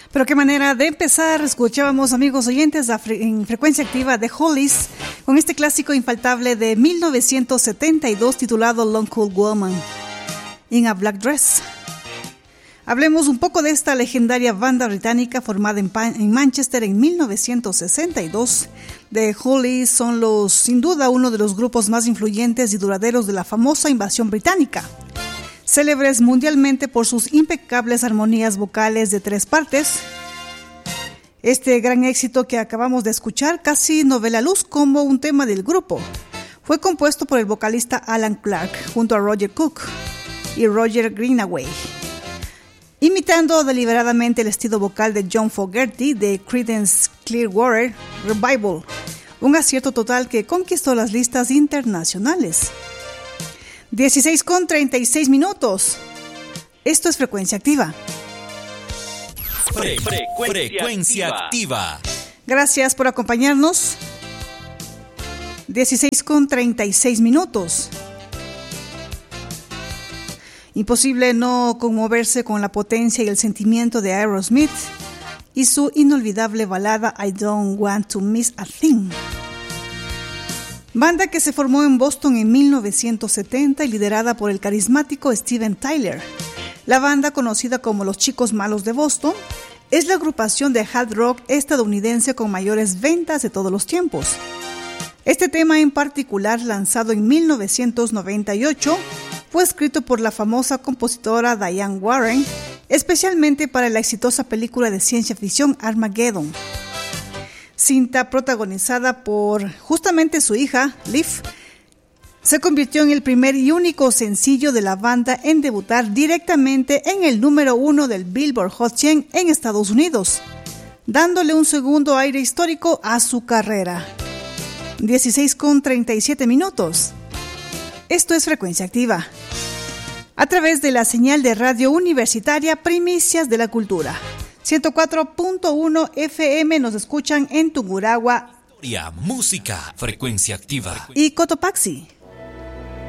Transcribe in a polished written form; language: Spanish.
Pero qué manera de empezar. Escuchábamos, amigos oyentes, en frecuencia activa de Hollies con este clásico infaltable de 1972 titulado Long Cool Woman in a Black Dress. Hablemos un poco de esta legendaria banda británica formada en Manchester en 1962. The Hollies son sin duda uno de los grupos más influyentes y duraderos de la famosa invasión británica. Célebres mundialmente por sus impecables armonías vocales de 3 partes. Este gran éxito que acabamos de escuchar casi no ve la luz como un tema del grupo. Fue compuesto por el vocalista Alan Clark junto a Roger Cook y Roger Greenaway, imitando deliberadamente el estilo vocal de John Fogerty de Creedence Clearwater Revival, un acierto total que conquistó las listas internacionales. 16:36. Esto es Frecuencia Activa. Frecuencia Activa. Gracias por acompañarnos. 16:36. Imposible no conmoverse con la potencia y el sentimiento de Aerosmith y su inolvidable balada I Don't Want to Miss a Thing. Banda que se formó en Boston en 1970 y liderada por el carismático Steven Tyler. La banda, conocida como Los Chicos Malos de Boston, es la agrupación de hard rock estadounidense con mayores ventas de todos los tiempos. Este tema en particular, lanzado en 1998, fue escrito por la famosa compositora Diane Warren, especialmente para la exitosa película de ciencia ficción Armageddon. Cinta protagonizada por justamente su hija, Liv, se convirtió en el primer y único sencillo de la banda en debutar directamente en el número 1 del Billboard Hot 100 en Estados Unidos, dándole un segundo aire histórico a su carrera. 16:37. Esto es Frecuencia Activa. A través de la señal de radio universitaria Primicias de la Cultura. 104.1 FM nos escuchan en Tungurahua, Música, Frecuencia Activa y Cotopaxi.